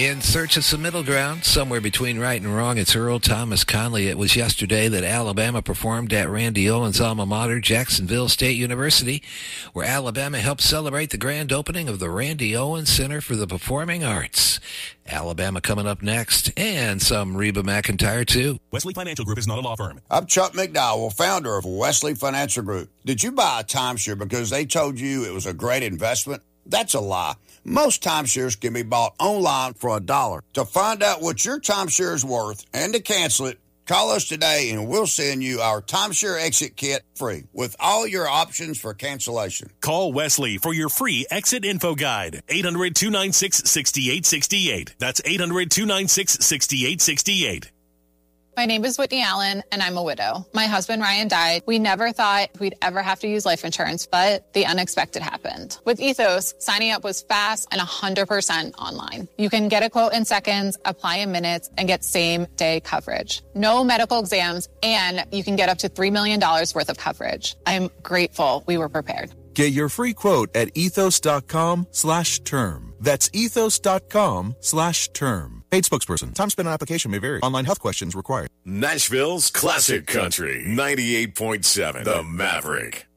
In search of some middle ground, somewhere between right and wrong, it's Earl Thomas Conley. It was yesterday that Alabama performed at Randy Owens' alma mater, Jacksonville State University, where Alabama helped celebrate the grand opening of the Randy Owens Center for the Performing Arts. Alabama coming up next, and some Reba McEntire, too. Wesley Financial Group is not a law firm. I'm Chuck McDowell, founder of Wesley Financial Group. Did you buy a timeshare because they told you it was a great investment? That's a lie. Most timeshares can be bought online for $1. To find out what your timeshare is worth and to cancel it, call us today and we'll send you our timeshare exit kit free with all your options for cancellation. Call Wesley for your free exit info guide. 800-296-6868. That's 800-296-6868. My name is Whitney Allen, and I'm a widow. My husband, Ryan, died. We never thought we'd ever have to use life insurance, but the unexpected happened. With Ethos, signing up was fast and 100% online. You can get a quote in seconds, apply in minutes, and get same-day coverage. No medical exams, and you can get up to $3 million worth of coverage. I'm grateful we were prepared. Get your free quote at ethos.com/term. That's ethos.com/term. Paid spokesperson. Time spent on application may vary. Online health questions required. Nashville's Classic Country, 98.7, The Maverick.